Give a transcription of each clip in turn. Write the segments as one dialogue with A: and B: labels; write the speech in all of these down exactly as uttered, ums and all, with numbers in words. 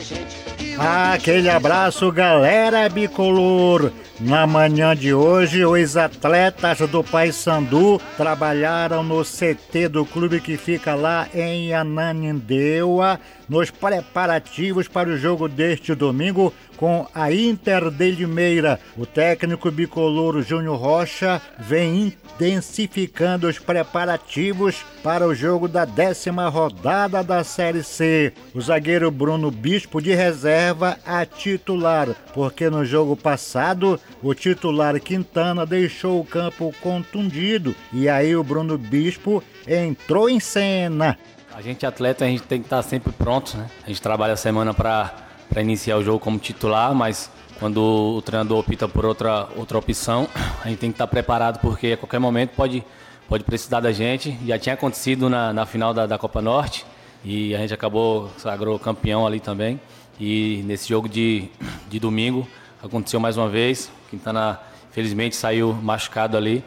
A: Aquele abraço, galera bicolor. Na manhã de hoje, os atletas do Paysandu trabalharam no C T do clube que fica lá em Ananindeua, nos preparativos para o jogo deste domingo com a Inter de Limeira. O técnico bicolor Júnior Rocha vem intensificando os preparativos para o jogo da décima rodada da Série C. O zagueiro Bruno Bispo de reserva a titular, porque no jogo passado o titular Quintana deixou o campo contundido e aí o Bruno Bispo entrou em cena.
B: A gente atleta, a gente tem que estar sempre pronto, né? A gente trabalha a semana para para iniciar o jogo como titular, mas quando o treinador opta por outra, outra opção, a gente tem que estar preparado, porque a qualquer momento pode, pode precisar da gente. Já tinha acontecido na, na final da, da Copa Norte e a gente acabou, sagrou campeão ali também. E nesse jogo de, de domingo aconteceu mais uma vez. Quintana, felizmente, saiu machucado ali,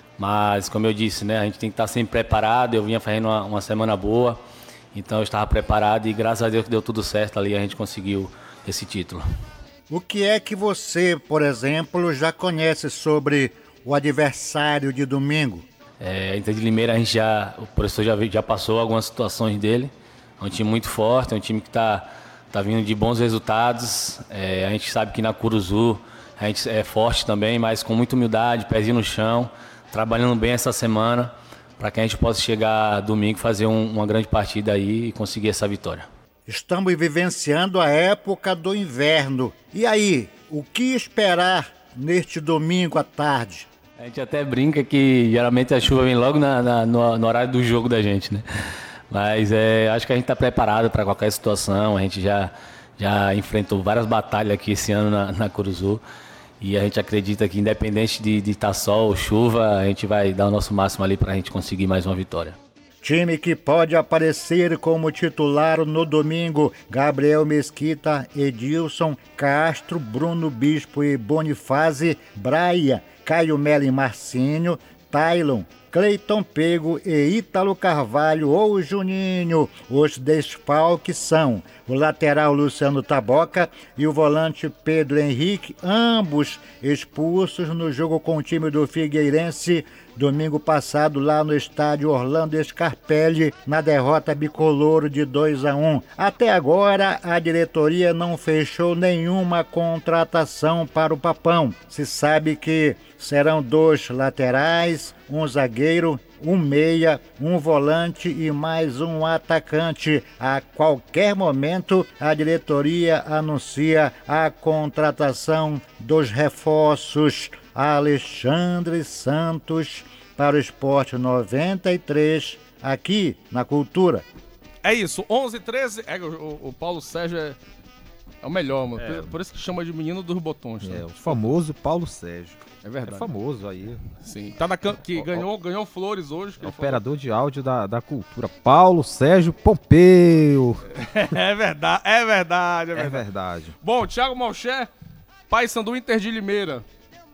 B: mas como eu disse, né, a gente tem que estar sempre preparado. Eu vinha fazendo uma, uma semana boa, então eu estava preparado e graças a Deus que deu tudo certo ali, a gente conseguiu esse título.
A: O que é que você, por exemplo, já conhece sobre o adversário de domingo?
B: É, Inter de Limeira, a gente já, o professor já, já passou algumas situações dele. É um time muito forte, é um time que está tá vindo de bons resultados. É, a gente sabe que na Curuzu a gente é forte também, mas com muita humildade, pezinho no chão, trabalhando bem essa semana, para que a gente possa chegar domingo e fazer um, uma grande partida aí e conseguir essa vitória.
A: Estamos vivenciando a época do inverno. E aí, o que esperar neste domingo à tarde?
B: A gente até brinca que geralmente a chuva vem logo na, na, no, no horário do jogo da gente, né? Mas é, acho que a gente está preparado para qualquer situação. A gente já, já enfrentou várias batalhas aqui esse ano na, na Curuzu. E a gente acredita que, independente de estar tá sol ou chuva, a gente vai dar o nosso máximo ali para a gente conseguir mais uma vitória.
A: Time que pode aparecer como titular no domingo: Gabriel Mesquita, Edilson, Castro, Bruno Bispo e Bonifácio, Braia, Caio Melo e Marcinho, Tailon, Cleiton Pego e Ítalo Carvalho ou Juninho. Os desfalques são o lateral Luciano Taboca e o volante Pedro Henrique, ambos expulsos no jogo com o time do Figueirense domingo passado lá no estádio Orlando Scarpelli, na derrota bicolor de dois a um. Até agora, a diretoria não fechou nenhuma contratação para o Papão. Se sabe que serão dois laterais, um zagueiro, um meia, um volante e mais um atacante. A qualquer momento, a diretoria anuncia a contratação dos reforços. Alexandre Santos para o Esporte noventa e três, aqui na Cultura.
C: É isso, onze e treze, é, o, o Paulo Sérgio é, é o melhor, mano. É. Por, por isso que chama de menino dos botões.
D: É,
C: né?
D: o famoso Paulo Sérgio.
C: É verdade.
D: É famoso aí.
C: Sim, tá na, que o, ganhou, ganhou flores hoje. Que
D: operador de áudio da, da Cultura, Paulo Sérgio Pompeu.
C: É verdade, é verdade, é verdade.
D: É verdade.
C: Bom, Thiago Malcher, Paysandu Inter de Limeira.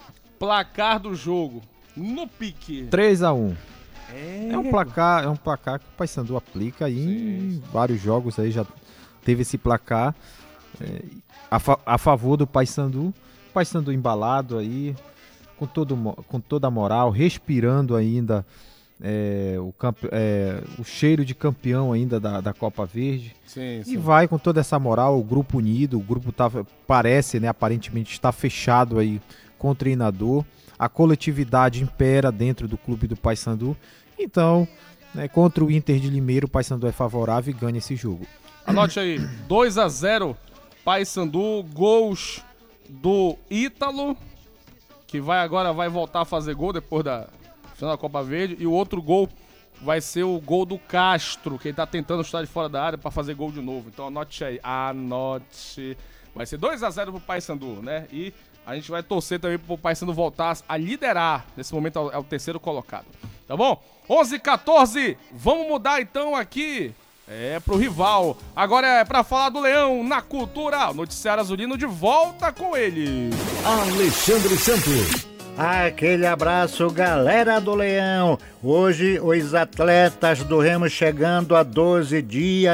C: Placar do jogo, no pique.
D: três a um.
C: É,
D: é um placar, é um placar que o Paysandu aplica aí em vários jogos aí, já teve esse placar é, a, fa- a favor do Paysandu. Paysandu embalado aí, com, todo, com toda a moral, respirando ainda é, o, campe, é, o cheiro de campeão ainda da, da Copa Verde.
C: Sim, sim.
D: E vai com toda essa moral, o grupo unido, o grupo tá, parece, né, aparentemente está fechado aí com o treinador, a coletividade impera dentro do clube do Paysandu, então, né, contra o Inter de Limeira, o Paysandu é favorável e ganha esse jogo.
C: Anote aí, dois a zero, Paysandu, gols do Ítalo, que vai agora vai voltar a fazer gol depois da final da Copa Verde, e o outro gol vai ser o gol do Castro, que ele tá tentando chutar de fora da área para fazer gol de novo, então anote aí, anote, vai ser dois a zero pro Paysandu, né, e a gente vai torcer também pro Paysandu voltar a liderar. Nesse momento é o terceiro colocado. Tá bom? onze e quatorze. Vamos mudar então aqui. É pro rival. Agora é pra falar do Leão na Cultura. Noticiário Azulino de volta com ele.
E: Alexandre Santos.
A: Aquele abraço, galera do Leão. Hoje, os atletas do Remo chegando a doze dias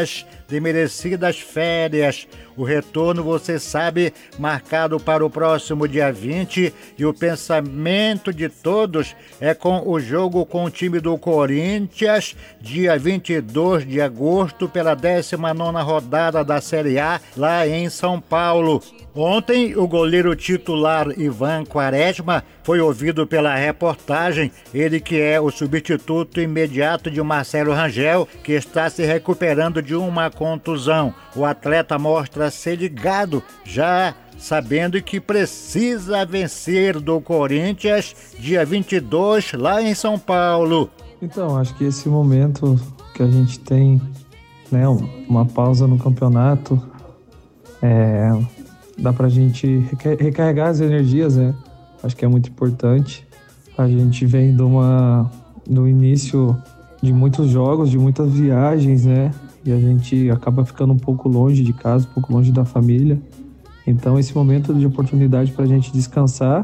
A: de merecidas férias. O retorno, você sabe, marcado para o próximo dia vinte, e o pensamento de todos é com o jogo com o time do Corinthians, dia vinte e dois de agosto, pela décima nona rodada da Série A, lá em São Paulo. Ontem, o goleiro titular Ivan Quaresma foi ouvido pela reportagem, ele que é o substituto imediato de Marcelo Rangel, que está se recuperando de uma contusão. O atleta mostra ser ligado, já sabendo que precisa vencer do Corinthians, dia vinte e dois, lá em São Paulo.
F: Então, acho que esse momento que a gente tem, né, uma pausa no campeonato, é... dá pra gente recarregar as energias, né? Acho que é muito importante. A gente vem de uma, do início de muitos jogos, de muitas viagens, né? E a gente acaba ficando um pouco longe de casa, um pouco longe da família. Então, esse momento de oportunidade pra gente descansar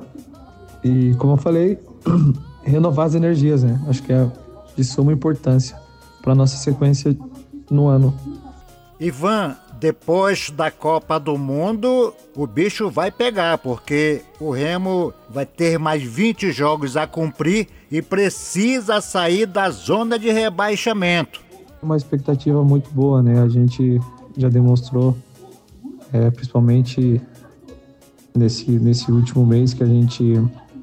F: e, como eu falei, renovar as energias, né? Acho que é de suma importância pra nossa sequência no ano.
A: Ivan, depois da Copa do Mundo, o bicho vai pegar, porque o Remo vai ter mais vinte jogos a cumprir e precisa sair da zona de rebaixamento.
F: Uma expectativa muito boa, né? A gente já demonstrou, é, principalmente nesse, nesse último mês, que a gente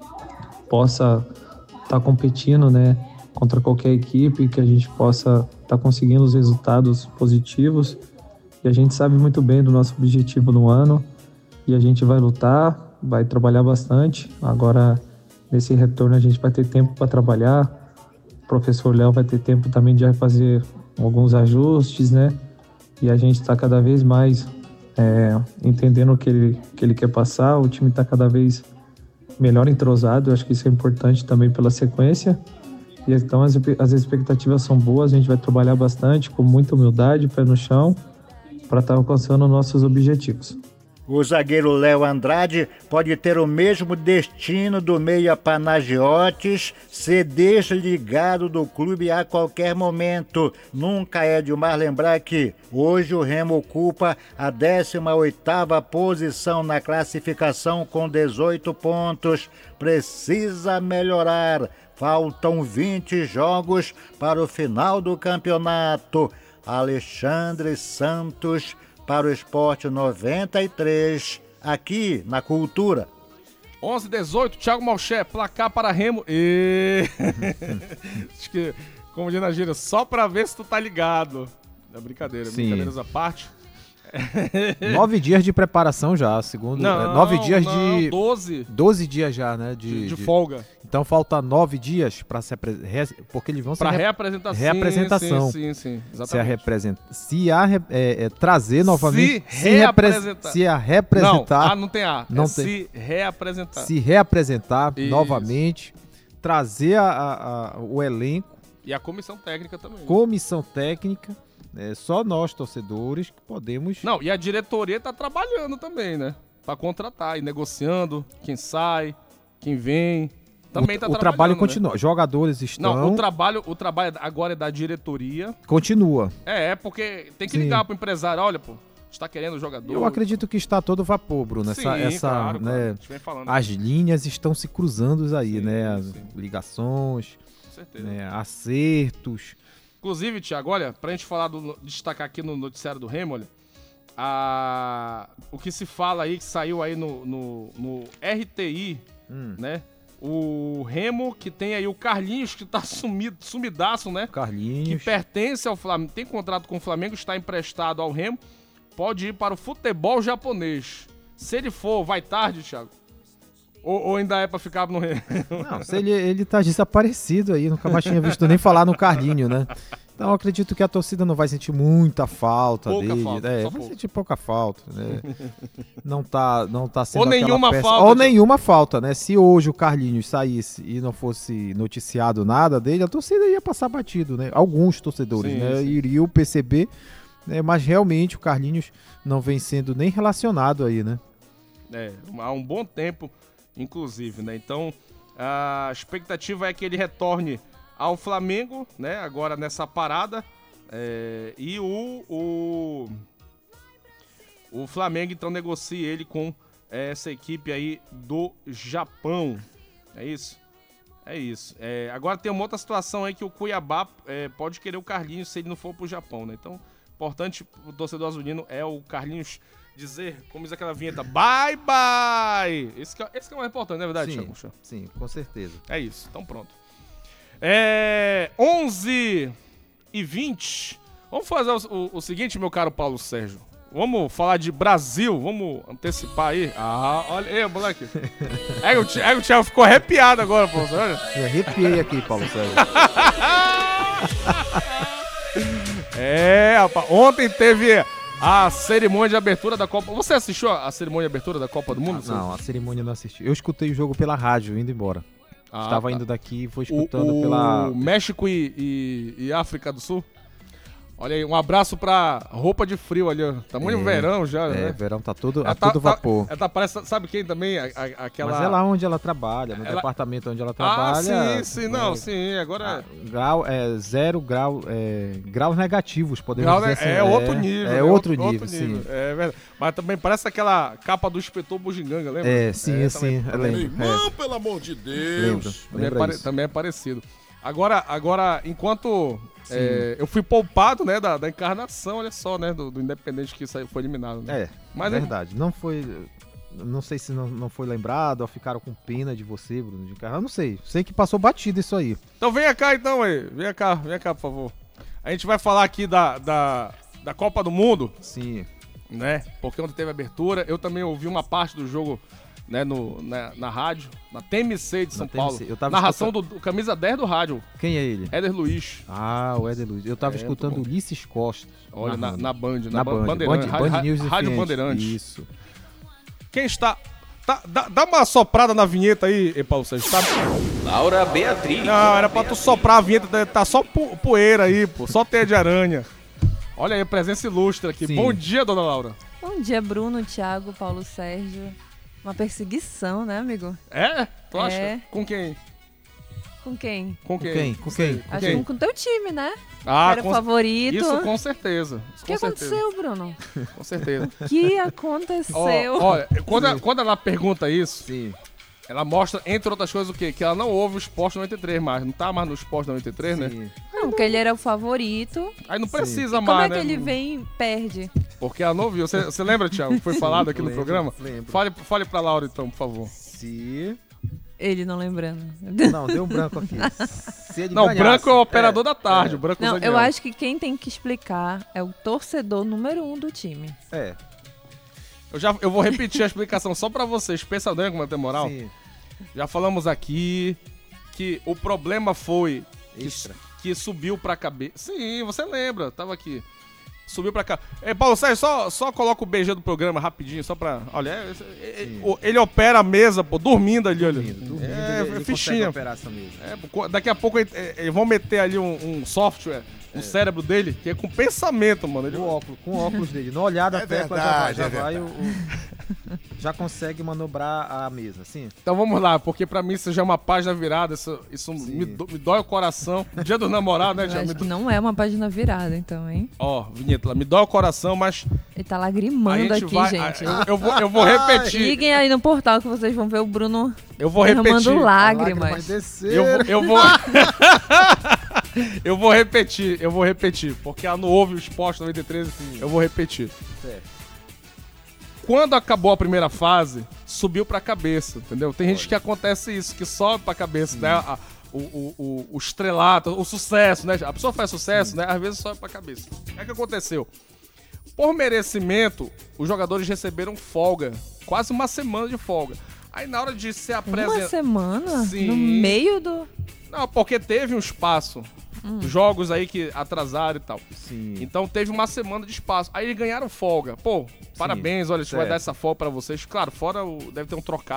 F: possa estar tá competindo, né, contra qualquer equipe, que a gente possa estar tá conseguindo os resultados positivos. E a gente sabe muito bem do nosso objetivo no ano e a gente vai lutar, vai trabalhar bastante. Agora, nesse retorno, a gente vai ter tempo para trabalhar. O professor Léo vai ter tempo também de fazer alguns ajustes, né? E a gente está cada vez mais é, entendendo o que ele, que ele quer passar. O time está cada vez melhor entrosado. Eu acho que isso é importante também pela sequência. E então, as, as expectativas são boas. A gente vai trabalhar bastante, com muita humildade, pé no chão, para estar alcançando nossos objetivos.
A: O zagueiro Léo Andrade pode ter o mesmo destino do meia Panagiotis, ser desligado do clube a qualquer momento. Nunca é demais lembrar que hoje o Remo ocupa a décima oitava posição na classificação com dezoito pontos. Precisa melhorar. Faltam vinte jogos para o final do campeonato. Alexandre Santos para o Esporte noventa e três, aqui na Cultura.
C: onze a dezoito, Thiago Malché, placar para Remo. E... Acho que, como diz na gíria, só para ver se tu tá ligado. É brincadeira,
D: Sim.
C: brincadeiras à parte.
D: Nove dias de preparação já, segundo.
C: Não,
D: é, nove dias
C: não,
D: de.
C: doze.
D: Doze dias já, né?
C: De,
D: De,
C: de folga.
D: Então falta nove dias para se apre... porque eles vão
C: Pra
D: se
C: reapresentação.
D: reapresentação.
C: Sim, sim, sim, exatamente.
D: se a representa, se a re- é, é, trazer novamente,
C: Se reapresentar.
D: se a representar,
C: Não, A não tem A.
D: Não
C: é
D: tem.
C: se reapresentar.
D: se reapresentar
C: Isso.
D: novamente, trazer a, a- a- o elenco,
C: E a comissão técnica também.
D: comissão técnica, é, só nós torcedores que podemos.
C: Não, e a diretoria tá trabalhando também, né? Pra contratar e negociando quem sai, quem vem. Também
D: o,
C: tá
D: o
C: trabalhando,
D: trabalho
C: né?
D: continua. Jogadores estão.
C: Não, o trabalho, o trabalho agora é da diretoria.
D: Continua.
C: É, é porque tem que
D: Sim.
C: ligar pro empresário, olha, pô, está querendo o jogador.
D: Eu acredito que está todo vapor, Bruno. Essa,
C: Sim,
D: essa,
C: claro, claro.
D: né,
C: A gente vem falando.
D: as linhas estão se cruzando aí,
C: Sim,
D: né? As
C: sim.
D: ligações,
C: Com certeza.
D: né, acertos.
C: Inclusive, Thiago, olha, pra gente falar do, destacar aqui no noticiário do Remo, olha, a, o que se fala aí, que saiu aí no, no, no R T I,
D: Hum.
C: né? O Remo, que tem aí o Carlinhos, que tá sumido, sumidaço, né? Que
D: Carlinhos.
C: pertence ao Flamengo, tem contrato com o Flamengo, está emprestado ao Remo, pode ir para o futebol japonês. Se ele for, vai tarde, Thiago? Ou, ou ainda é pra ficar no Remo?
D: Não, se ele, ele tá desaparecido aí, nunca mais tinha visto nem falar no Carlinho, né? Então eu acredito que a torcida não vai sentir muita falta
C: Pouca
D: dele.
C: falta,
D: é,
C: só
D: vai
C: pouco.
D: sentir pouca falta, né? Não tá, não tá sendo
C: Ou
D: aquela
C: nenhuma
D: peça-
C: falta,
D: Ou
C: tipo-
D: nenhuma falta, né? Se hoje o Carlinhos saísse e não fosse noticiado nada dele, a torcida ia passar batido, né? Alguns torcedores,
C: Sim,
D: né?
C: sim.
D: Iriam perceber, né? Mas realmente o Carlinhos não vem sendo nem relacionado aí, né?
C: É, há um bom tempo, inclusive, né? Então, a expectativa é que ele retorne ao Flamengo, né? Agora nessa parada. É, e o, o, o Flamengo, então, negocia ele com essa equipe aí do Japão. É isso? É isso. É, agora tem uma outra situação aí que o Cuiabá é, pode querer o Carlinhos se ele não for pro Japão, né? Então, importante pro torcedor azulino é o Carlinhos dizer, como diz aquela vinheta, bye, bye! Esse que é, esse que é o mais importante, não é verdade,
D: Sim,
C: Thiago?
D: sim, com certeza.
C: É isso, então pronto. É, onze e vinte. Vamos fazer o, o, o seguinte, meu caro Paulo Sérgio. Vamos falar de Brasil, vamos antecipar aí. Ah, olha aí, moleque. É, o, é, o Thiago ficou arrepiado agora, pô. Olha.
D: Me arrepiei aqui, Paulo Sérgio.
C: É, rapaz. Ontem teve a cerimônia de abertura da Copa. Você assistiu a cerimônia de abertura da Copa do Mundo?
D: Ah, não, a cerimônia eu não assisti. Eu escutei o jogo pela rádio, indo embora.
C: Ah,
D: Estava
C: tá.
D: indo daqui e fui escutando
C: o, o
D: pela...
C: México e, e, e África do Sul. Olha aí, um abraço pra roupa de frio ali, ó. Tamanho
D: É,
C: verão já,
D: É,
C: né?
D: verão tá todo,
C: Ela
D: a
C: tá-
D: todo
C: tá-
D: vapor.
C: Ela tá, parece, sabe quem também? A- a- aquela...
D: Mas é lá onde ela trabalha, no
C: Ela-
D: departamento onde ela
C: Ah,
D: trabalha.
C: sim, sim, não,
D: é,
C: sim, agora...
D: Grau, é, zero grau, é, graus negativos, podemos
C: Grau,
D: dizer
C: né?
D: assim.
C: É outro nível.
D: É
C: né?
D: outro
C: Outro
D: nível, sim.
C: É verdade. Mas também parece aquela capa do inspetor Bugiganga, lembra?
D: É, sim,
C: É,
D: sim, eu lembro.
E: Irmão, pelo amor de
D: É,
E: Deus.
D: lembro,
C: Também é,
D: lembro
C: pare-
D: isso.
C: também é parecido. Agora, agora enquanto é, eu fui poupado, né, da, da encarnação, olha só, né, do, do Independente que saiu, foi eliminado, né?
D: É,
C: Mas
D: verdade. Não foi... Não sei se não, não foi lembrado ou ficaram com pena de você, Bruno de Carvalho. Eu não sei. Sei que passou batido isso aí.
C: Então venha cá, então, aí. Venha cá, venha cá, por favor. A gente vai falar aqui da, da, da Copa do Mundo,
D: Sim.
C: né? Porque ontem teve abertura. Eu também ouvi uma parte do jogo, né, no, na, na rádio, na T M C de São
D: Na T M C.
C: Paulo.
D: Eu tava
C: Narração do, do camisa dez do rádio,
D: Quem é ele?
C: Éder Luiz.
D: Ah, o Éder Luiz. Eu tava
C: É,
D: escutando
C: muito bom.
D: Ulisses Costa.
C: Olha, na,
D: narrando.
C: na Band, na,
D: Na
C: Ban-
D: Band.
C: Bandeirante,
D: Band,
C: Rádio,
D: Band News
C: Rádio
D: F M.
C: Bandeirante.
D: Isso.
C: Quem está... Tá, dá, dá uma soprada na vinheta aí, e Paulo Sérgio. Tá...
G: Laura Beatriz.
C: Não, era pra tu soprar a vinheta, tá só po- poeira aí, pô, só teia de aranha. Olha aí, presença ilustre aqui.
D: Sim.
C: Bom dia, dona Laura.
H: Bom dia, Bruno, Thiago, Paulo Sérgio. Uma perseguição, né, amigo?
C: É? Tu acha?
H: É.
C: Com quem?
H: Com quem?
C: Com
D: Com
C: quem?
D: quem? Com quem?
C: Com
H: Acho
C: quem?
H: que com teu time, né?
C: Ah,
H: Era o
C: com...
H: favorito.
C: Isso com certeza. Isso
H: O que
C: com certeza.
H: aconteceu, Bruno?
C: Com certeza.
H: O que
C: Ó,
H: aconteceu?
C: olha, quando, quando ela pergunta isso,
D: Sim.
C: ela mostra, entre outras coisas, o quê? Que ela não ouve o Esporte noventa e três mais. Não tá mais no Esporte noventa e três, né?
D: Sim.
H: Não, porque ele era o favorito.
C: Aí não precisa
H: Como
C: mais,
H: é que
C: né?
H: ele vem e perde?
C: Porque ela não ouviu. Você, você lembra, Thiago, que foi falado aqui no
D: Lembro,
C: programa?
D: lembro.
C: Fale, fale pra Laura, então, por favor.
D: Se...
H: Ele não lembrando.
D: Não, deu um branco aqui. Se ele
C: Não, o
D: ganhasse-
C: branco é o operador da tarde.
D: é.
C: O branco
H: Não,
C: Zaniel.
H: eu acho que quem tem que explicar é o torcedor número um do time.
D: É,
C: Eu, já, eu vou repetir a explicação só pra vocês. Pensa bem como é ter moral.
D: sim.
C: Já falamos aqui que o problema foi que,
D: Extra.
C: que subiu pra cabeça. Sim, você lembra, tava aqui. Subiu pra cá. É, Paulo Sérgio, só, só coloca o B G do programa rapidinho, só pra. Olha, é, é,
D: Sim.
C: é, ele opera a mesa, pô, dormindo ali, olha.
D: Dormindo, dormindo,
C: É,
D: ele, ele
C: fichinha.
D: consegue operar essa mesa.
C: É, pô, daqui a pouco eles é, vão meter ali um, um software no cérebro dele, que é com pensamento, mano. Ele...
D: Com o óculos, com o óculos dele. Na olhada
E: É
D: a tecla
E: verdade,
D: já vai, já,
E: é
D: vai o, o- já consegue manobrar a mesa, sim.
C: Então vamos lá, porque pra mim isso já é uma página virada, isso, isso me, do- me dói o coração. Dia dos namorados, né,
H: Eu
C: já?
H: acho
C: Me
H: que
C: do...
H: não é uma página virada, então, hein?
C: Ó, vinheta, me dói o coração, mas
H: Ele tá
C: a
H: lagrimando
C: gente
H: aqui,
C: vai.
H: gente.
C: a- eu, vou, eu vou repetir.
H: Liguem aí no portal que vocês vão ver o Bruno
C: Eu vou
H: derramando
C: repetir.
H: lágrimas.
D: descer.
C: Eu vou. Eu vou... eu vou repetir, eu vou repetir. Porque ela não ouve o Esporte noventa e três, eu vou repetir.
D: Certo.
C: Quando acabou a primeira fase, subiu pra cabeça, entendeu? Tem gente que acontece isso, que sobe pra cabeça, né? A- o, o, o, o estrelato, o sucesso, né? A pessoa faz sucesso, né? Às vezes sobe pra cabeça. O que é que aconteceu? Por merecimento, os jogadores receberam folga. Quase uma semana de folga. Aí na hora de se
H: Uma
C: apresentar...
H: semana?
C: Sim.
H: No meio do...
C: Não, porque teve um espaço. Jogos aí que atrasaram e tal.
D: Sim.
C: Então teve uma semana de espaço. Aí eles ganharam folga. Pô, parabéns, olha, a gente vai
D: certo.
C: dar essa folga pra vocês. Claro, fora o. Deve ter um trocado.